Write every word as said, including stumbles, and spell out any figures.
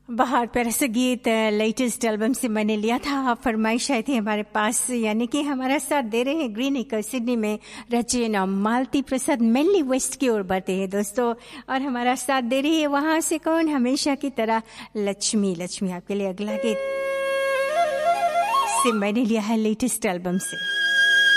बहुत प्यारा सा गीत लेटेस्ट एल्बम से मैंने लिया था। फरमाइश आई थी हमारे पास, यानी कि हमारा साथ दे रहे हैं ग्रीन एक्कर सिडनी में रचन और मालती प्रसाद, मेनली वेस्ट की ओर बढ़ते हैं दोस्तों। और हमारा साथ दे रही है वहां से कौन, हमेशा की तरह लक्ष्मी। लक्ष्मी आपके लिए अगला गीत से मैंने लिया है लेटेस्ट एल्बम से।